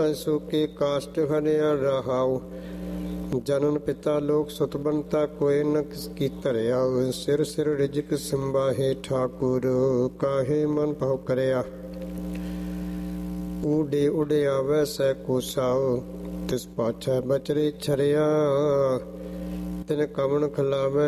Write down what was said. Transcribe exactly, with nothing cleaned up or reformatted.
ਸੋ ਕੇ ਕਾਸ਼ਟ ਹਰਿਆ ਰਹਾਉ। ਜਨਨ ਪਿਤਾ ਲੋਕ ਸੁਤ ਬੰਤਾ ਕੋਇ ਨ ਕਿਸ ਕੀ ਧਰਿਆ। ਸਿਰ ਸਿਰ ਰਿਜਕ ਸੰਬਾਹੇ ਠਾਕੁਰ ਕਾਹੇ ਮਨ ਭਉ ਕਰਿਆ। ਊਡੇ ਉਡਿਆਵੈ ਸੈ ਕੋ ਸਾਉ ਤਿਸ ਪਾਛੈ ਬਚਰੇ ਛਰਿਆ। ਤਿਨ ਕਵਣ ਖਿਲਾਵੈ